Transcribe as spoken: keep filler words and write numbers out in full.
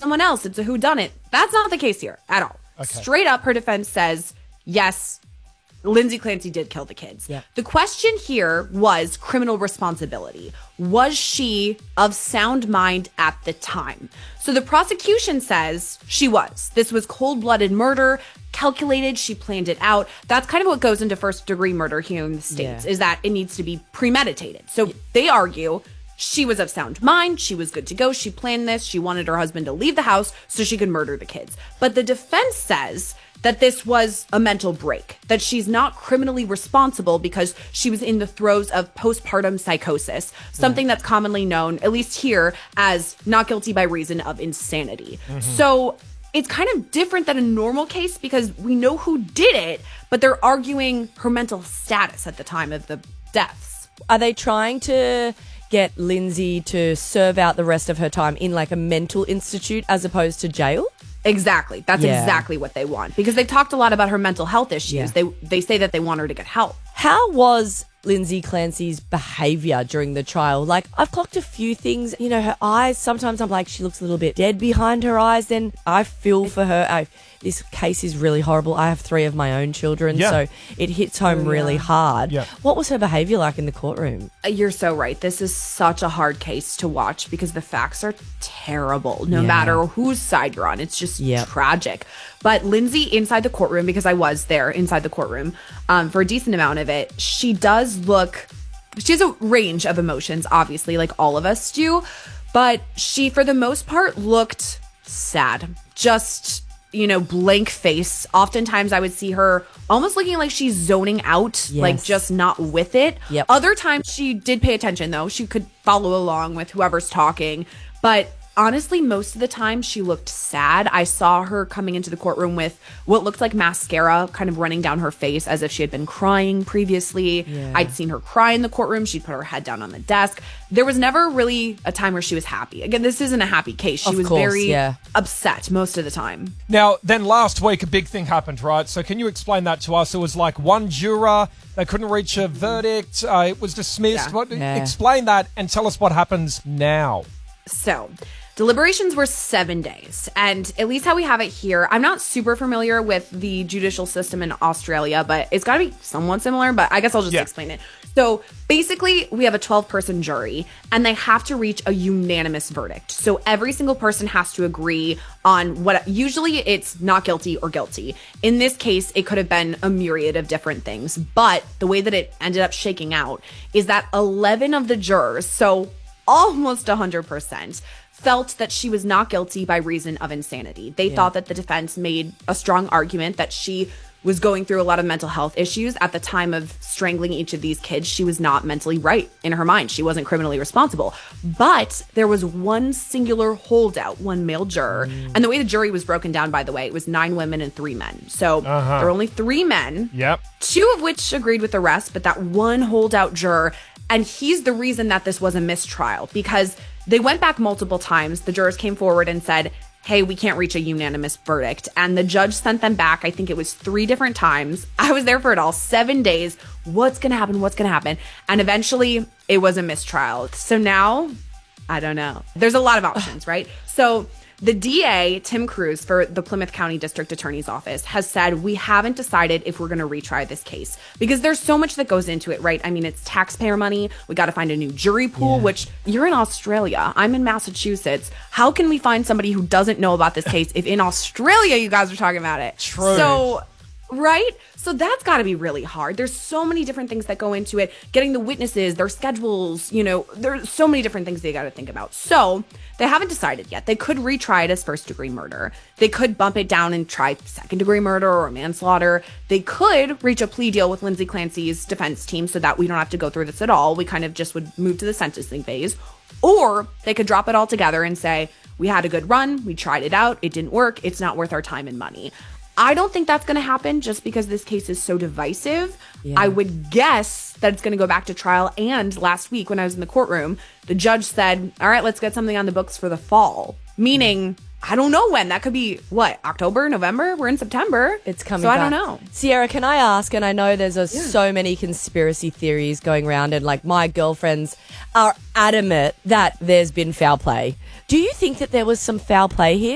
someone else. It's a whodunit. That's not the case here at all. Okay. Straight up, her defense says, yes, Lindsay Clancy did kill the kids. Yep. The question here was criminal responsibility. Was she of sound mind at the time? So the prosecution says she was. This was cold-blooded murder, calculated, she planned it out. That's kind of what goes into first-degree murder here in the States, yeah. is that it needs to be premeditated. So they argue she was of sound mind, she was good to go, she planned this, she wanted her husband to leave the house so she could murder the kids. But the defense says that this was a mental break, that she's not criminally responsible because she was in the throes of postpartum psychosis, something right. that's commonly known, at least here, as not guilty by reason of insanity. Mm-hmm. So it's kind of different than a normal case because we know who did it, but they're arguing her mental status at the time of the deaths. Are they trying to get Lindsay to serve out the rest of her time in like a mental institute as opposed to jail? Exactly. That's yeah. exactly what they want because they've talked a lot about her mental health issues. Yeah. They they say that they want her to get help. How was Lindsay Clancy's behavior during the trial? Like, I've clocked a few things. You know, her eyes, sometimes I'm like, she looks a little bit dead behind her eyes. Then I feel for her. I, this case is really horrible. I have three of my own children, yeah. so it hits home yeah. really hard. Yeah. What was her behavior like in the courtroom? You're so right. This is such a hard case to watch because the facts are terrible, no yeah. matter whose side you're on. It's just yep. tragic. But Lindsay, inside the courtroom, because I was there inside the courtroom um, for a decent amount of it, she does look, she has a range of emotions, obviously, like all of us do. But she, for the most part, looked sad. Just, you know, blank face. Oftentimes I would see her almost looking like she's zoning out, yes. like just not with it. Yep. Other times she did pay attention, though. She could follow along with whoever's talking. But honestly, most of the time she looked sad. I saw her coming into the courtroom with what looked like mascara kind of running down her face as if she had been crying previously. Yeah. I'd seen her cry in the courtroom. She'd put her head down on the desk. There was never really a time where she was happy. Again, this isn't a happy case. She of was course, very yeah. upset most of the time. Now, then last week a big thing happened, right? So can you explain that to us? It was like one juror, they couldn't reach a verdict. Uh, it was dismissed. Yeah. What, Yeah. Explain that and tell us what happens now. So, deliberations were seven days, and at least how we have it here, I'm not super familiar with the judicial system in Australia, but it's got to be somewhat similar, but I guess I'll just yeah. explain it. So basically, we have a twelve-person jury, and they have to reach a unanimous verdict. So every single person has to agree on what, usually it's not guilty or guilty. In this case, it could have been a myriad of different things, but the way that it ended up shaking out is that eleven of the jurors, so almost one hundred percent, felt that she was not guilty by reason of insanity. They yeah. thought that the defense made a strong argument that she was going through a lot of mental health issues. At the time of strangling each of these kids, she was not mentally right in her mind. She wasn't criminally responsible. But there was one singular holdout, one male juror. Mm. And the way the jury was broken down, by the way, it was nine women and three men. So uh-huh. there were only three men, yep. two of which agreed with the rest, but that one holdout juror, and he's the reason that this was a mistrial, because they went back multiple times. The jurors came forward and said, hey, we can't reach a unanimous verdict. And the judge sent them back. I think it was three different times. I was there for it all, seven days. What's going to happen? What's going to happen? And eventually it was a mistrial. So now, I don't know. There's a lot of options, right? So the D A, Tim Cruz, for the Plymouth County District Attorney's Office, has said, we haven't decided if we're going to retry this case because there's so much that goes into it, right? I mean, it's taxpayer money. We got to find a new jury pool, yeah. which you're in Australia. I'm in Massachusetts. How can we find somebody who doesn't know about this case if in Australia you guys are talking about it? True. So, right? So that's got to be really hard. There's so many different things that go into it. Getting the witnesses, their schedules, you know, there's so many different things they got to think about. So they haven't decided yet. They could retry it as first degree murder. They could bump it down and try second degree murder or manslaughter. They could reach a plea deal with Lindsay Clancy's defense team so that we don't have to go through this at all. We kind of just would move to the sentencing phase. Or they could drop it all together and say, we had a good run. We tried it out. It didn't work. It's not worth our time and money. I don't think that's going to happen just because this case is so divisive. Yeah. I would guess that it's going to go back to trial. And last week when I was in the courtroom, the judge said, all right, let's get something on the books for the fall. Meaning, I don't know when. That could be, what, October, November? We're in September. It's coming So back. I don't know. Sierra, can I ask, and I know there's a, Yeah. so many conspiracy theories going around, and like my girlfriends are adamant that there's been foul play. Do you think that there was some foul play here?